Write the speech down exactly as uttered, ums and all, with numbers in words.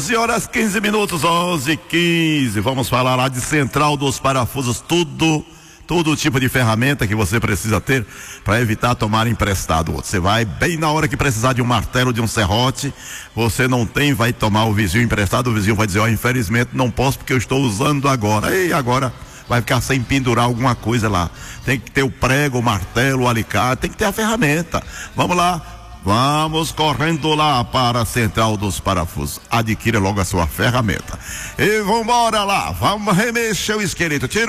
onze horas quinze minutos, onze e quinze. Vamos falar lá de Central dos Parafusos, tudo, todo tipo de ferramenta que você precisa ter para evitar tomar emprestado. Você vai bem na hora que precisar de um martelo, de um serrote, você não tem, vai tomar o vizinho emprestado, o vizinho vai dizer, ó, oh, infelizmente não posso porque eu estou usando agora. E agora vai ficar sem pendurar alguma coisa lá. Tem que ter o prego, o martelo, o alicate, tem que ter a ferramenta. Vamos lá. Vamos correndo lá para a Central dos Parafusos. Adquira logo a sua ferramenta. E vambora lá, vamos remexer o esqueleto. Tira